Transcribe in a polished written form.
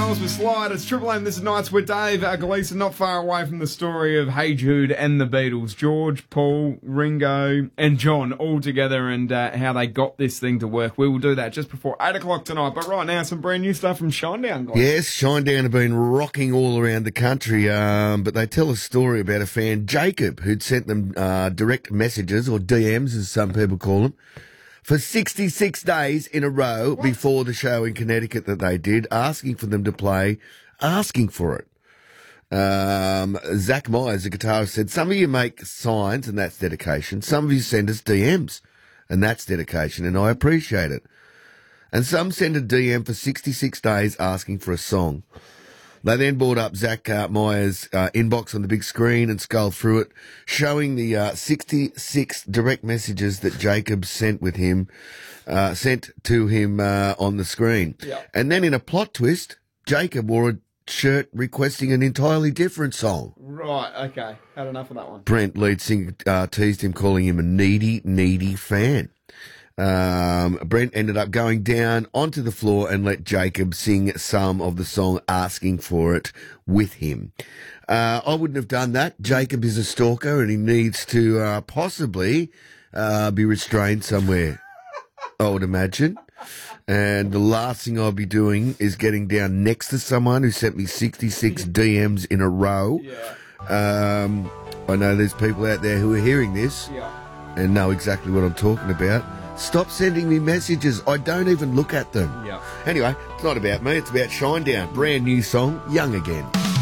Miles with Slide. It's Triple M. This is Nights with Dave Gleason, not far away from the story of Hey Jude and the Beatles. George, Paul, Ringo and John all together, and how they got this thing to work. We will do that just before 8 o'clock tonight. But right now, some brand new stuff from Shinedown, guys. Yes, Shinedown have been rocking all around the country, but they tell a story about a fan, Jacob, who'd sent them direct messages, or DMs as some people call them, for 66 days in a row before the show in Connecticut that they did, asking for them to play, asking for it. Zach Myers, the guitarist, said, some of you make signs, and that's dedication. Some of you send us DMs, and that's dedication, and I appreciate it. And some send a DM for 66 days asking for a song. They then brought up Zach Myers' inbox on the big screen and scrolled through it, showing the 66 direct messages that Jacob sent to him on the screen. Yep. And then in a plot twist, Jacob wore a shirt requesting an entirely different song. Right, okay. Had enough of that one. Brent, lead singer, teased him, calling him a needy fan. Brent ended up going down onto the floor and let Jacob sing some of the song asking for it with him. I wouldn't have done that. Jacob is a stalker and he needs to possibly be restrained somewhere, I would imagine. And the last thing I'll be doing is getting down next to someone who sent me 66 DMs in a row. Yeah. I know there's people out there who are hearing this and know exactly what I'm talking about. Stop sending me messages. I don't even look at them. Anyway, it's not about me. It's about Shinedown. Brand new song, Young Again.